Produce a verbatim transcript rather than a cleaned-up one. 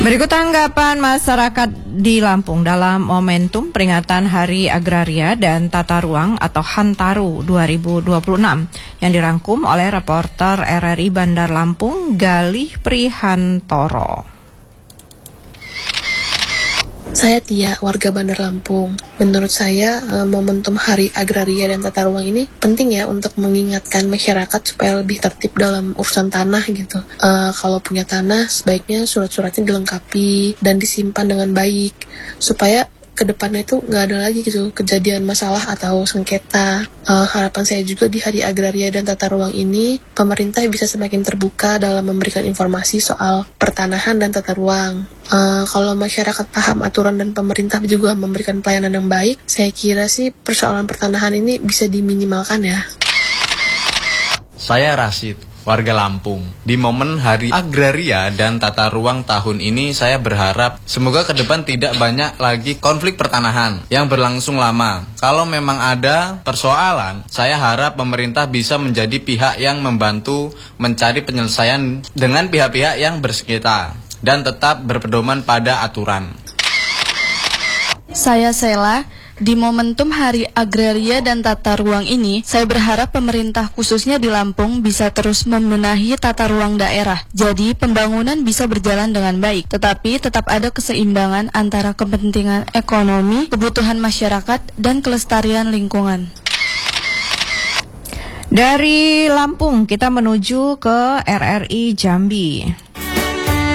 Berikut tanggapan masyarakat di Lampung dalam momentum peringatan Hari Agraria dan Tata Ruang atau Hantaru dua ribu dua puluh enam yang dirangkum oleh reporter R R I Bandar Lampung Galih Prihantoro. Saya Tia, warga Bandar Lampung. Menurut saya, momentum Hari Agraria dan Tata Ruang ini penting ya untuk mengingatkan masyarakat supaya lebih tertib dalam urusan tanah gitu. Uh, kalau punya tanah, sebaiknya surat-suratnya dilengkapi dan disimpan dengan baik supaya kedepannya itu nggak ada lagi gitu kejadian masalah atau sengketa. Uh, harapan saya juga di Hari Agraria dan Tata Ruang ini pemerintah bisa semakin terbuka dalam memberikan informasi soal pertanahan dan tata ruang. Uh, kalau masyarakat paham aturan dan pemerintah juga memberikan pelayanan yang baik, saya kira sih persoalan pertanahan ini bisa diminimalkan ya. Saya Rashid, warga Lampung. Di momen Hari Agraria dan Tata Ruang tahun ini, saya berharap semoga ke depan tidak banyak lagi konflik pertanahan yang berlangsung lama. Kalau memang ada persoalan, saya harap pemerintah bisa menjadi pihak yang membantu mencari penyelesaian dengan pihak-pihak yang bersengketa dan tetap berpedoman pada aturan. Saya Sela. Di momentum Hari Agraria dan Tata Ruang ini, saya berharap pemerintah khususnya di Lampung bisa terus membenahi tata ruang daerah. Jadi pembangunan bisa berjalan dengan baik, tetapi tetap ada keseimbangan antara kepentingan ekonomi, kebutuhan masyarakat, dan kelestarian lingkungan. Dari Lampung kita menuju ke R R I Jambi.